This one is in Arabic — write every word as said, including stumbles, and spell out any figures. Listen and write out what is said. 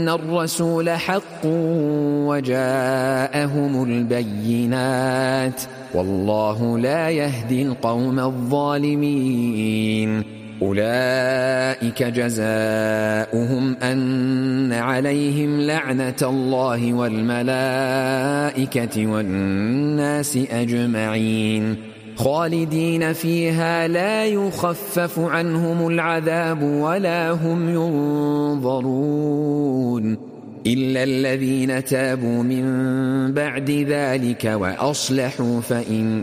الرسول حق وجاءهم البينات والله لا يهدي القوم الظالمين. أولئك جزاؤهم أن عليهم لعنة الله والملائكة والناس أجمعين خالدين فيها لا يخفف عنهم العذاب ولا هم ينظرون إلا الذين تابوا من بعد ذلك وأصلحوا فإن